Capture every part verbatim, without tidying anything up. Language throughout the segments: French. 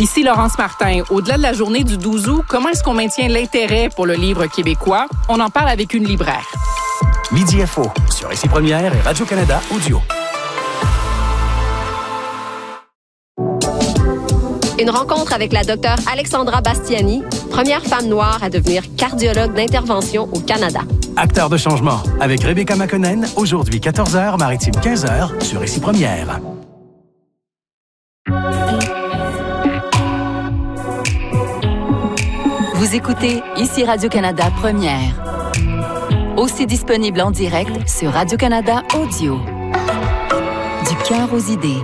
Ici Laurence Martin. Au-delà de la journée du douze août, comment est-ce qu'on maintient l'intérêt pour le livre québécois? On en parle avec une libraire. Midi Info sur Ici Première et Radio-Canada Audio. Une rencontre avec la docteure Alexandra Bastiani, première femme noire à devenir cardiologue d'intervention au Canada. Acteur de changement avec Rebecca McConnell, aujourd'hui quatorze heures, maritime quinze heures sur Ici Première. Vous écoutez Ici Radio-Canada Première. Aussi disponible en direct sur Radio-Canada Audio. Du cœur aux idées.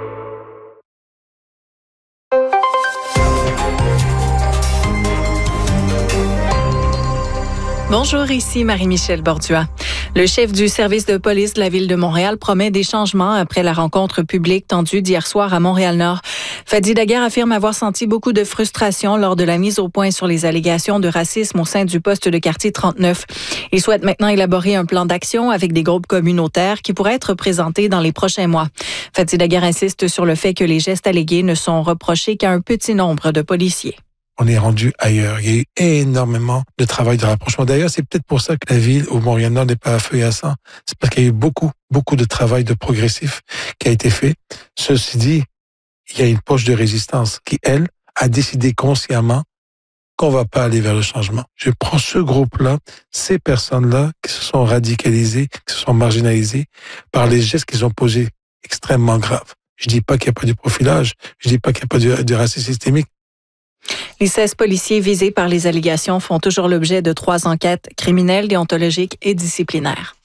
Bonjour, ici Marie-Michel Bordua. Le chef du service de police de la Ville de Montréal promet des changements après la rencontre publique tendue d'hier soir à Montréal-Nord. Fadi Daguerre affirme avoir senti beaucoup de frustration lors de la mise au point sur les allégations de racisme au sein du poste de quartier trente-neuf. Il souhaite maintenant élaborer un plan d'action avec des groupes communautaires qui pourraient être présentés dans les prochains mois. Fadi Daguerre insiste sur le fait que les gestes allégués ne sont reprochés qu'à un petit nombre de policiers. On est rendu ailleurs. Il y a eu énormément de travail de rapprochement. D'ailleurs, c'est peut-être pour ça que la ville au Montréal-Nord n'est pas à feu et à sang. C'est parce qu'il y a eu beaucoup, beaucoup de travail de progressif qui a été fait. Ceci dit, il y a une poche de résistance qui, elle, a décidé consciemment qu'on va pas aller vers le changement. Je prends ce groupe-là, ces personnes-là qui se sont radicalisées, qui se sont marginalisées par les gestes qu'ils ont posés extrêmement graves. Je dis pas qu'il n'y a pas du profilage. Je dis pas qu'il n'y a pas du, du racisme systémique. Les seize policiers visés par les allégations font toujours l'objet de trois enquêtes criminelles, déontologiques et disciplinaires.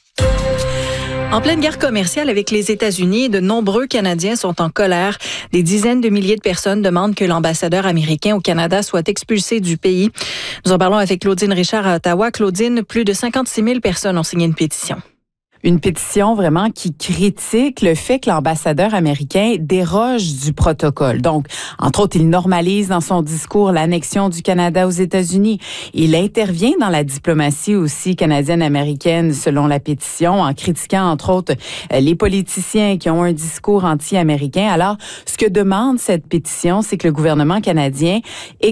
En pleine guerre commerciale avec les États-Unis, de nombreux Canadiens sont en colère. Des dizaines de milliers de personnes demandent que l'ambassadeur américain au Canada soit expulsé du pays. Nous en parlons avec Claudine Richard à Ottawa. Claudine, plus de cinquante-six mille personnes ont signé une pétition. Une pétition vraiment qui critique le fait que l'ambassadeur américain déroge du protocole. Donc, entre autres, il normalise dans son discours l'annexion du Canada aux États-Unis. Il intervient dans la diplomatie aussi canadienne-américaine, selon la pétition, en critiquant, entre autres, les politiciens qui ont un discours anti-américain. Alors, ce que demande cette pétition, c'est que le gouvernement canadien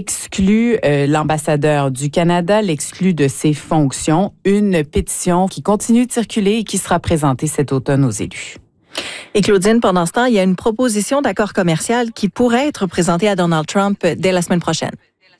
exclue euh, l'ambassadeur du Canada, l'exclue de ses fonctions. Une pétition qui continue de circuler et qui sera présenté cet automne aux élus. Et Claudine, pendant ce temps, il y a une proposition d'accord commercial qui pourrait être présentée à Donald Trump dès la semaine prochaine.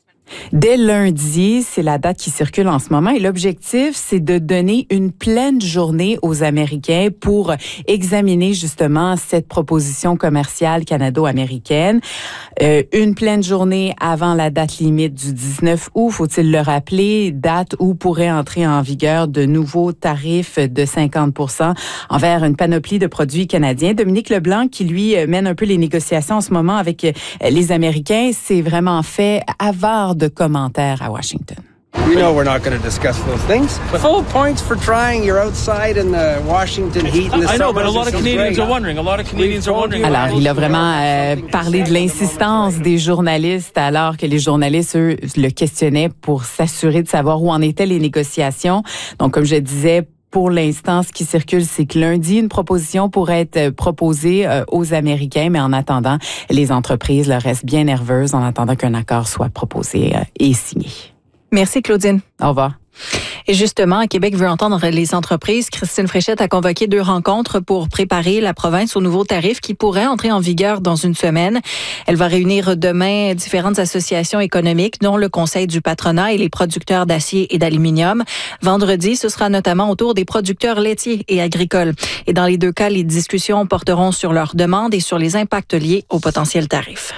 Dès lundi, c'est la date qui circule en ce moment et l'objectif, c'est de donner une pleine journée aux Américains pour examiner justement cette proposition commerciale canado-américaine. Euh, une pleine journée avant la date limite du dix-neuf août, faut-il le rappeler, date où pourraient entrer en vigueur de nouveaux tarifs de cinquante pour cent envers une panoplie de produits canadiens. Dominique Leblanc, qui lui mène un peu les négociations en ce moment avec les Américains, s'est vraiment fait avare de commentaires à Washington. We know we're not going to discuss those things. Full points for trying. You're outside in the Washington heat in the I know, but a lot of Canadians are wondering. A lot of Canadians are wondering. Alors, il a vraiment euh, parlé de l'insistance des journalistes, alors que les journalistes, eux, le questionnaient pour s'assurer de savoir où en étaient les négociations. Donc, comme je disais, pour l'instant, ce qui circule, c'est que lundi, une proposition pourrait être proposée euh, aux Américains, mais en attendant, les entreprises leur restent bien nerveuses en attendant qu'un accord soit proposé euh, et signé. Merci, Claudine. Au revoir. Et justement, Québec veut entendre les entreprises. Christine Fréchette a convoqué deux rencontres pour préparer la province aux nouveaux tarifs qui pourraient entrer en vigueur dans une semaine. Elle va réunir demain différentes associations économiques, dont le Conseil du patronat et les producteurs d'acier et d'aluminium. Vendredi, ce sera notamment autour des producteurs laitiers et agricoles. Et dans les deux cas, les discussions porteront sur leurs demandes et sur les impacts liés aux potentiels tarifs.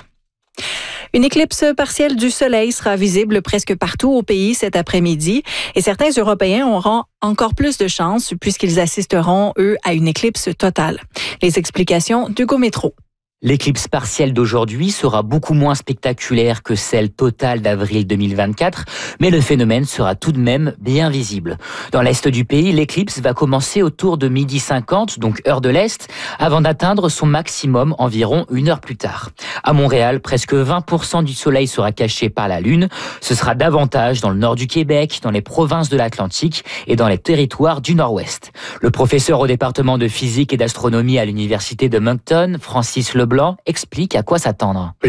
Une éclipse partielle du soleil sera visible presque partout au pays cet après-midi et certains Européens auront encore plus de chance puisqu'ils assisteront, eux, à une éclipse totale. Les explications d'Hugo Métro. L'éclipse partielle d'aujourd'hui sera beaucoup moins spectaculaire que celle totale d'avril deux mille vingt-quatre, mais le phénomène sera tout de même bien visible. Dans l'est du pays, l'éclipse va commencer autour de midi cinquante, donc heure de l'Est, avant d'atteindre son maximum environ une heure plus tard. À Montréal, presque vingt pour cent du soleil sera caché par la Lune. Ce sera davantage dans le nord du Québec, dans les provinces de l'Atlantique et dans les territoires du Nord-Ouest. Le professeur au département de physique et d'astronomie à l'université de Moncton, Francis Leblanc, explique à quoi s'attendre.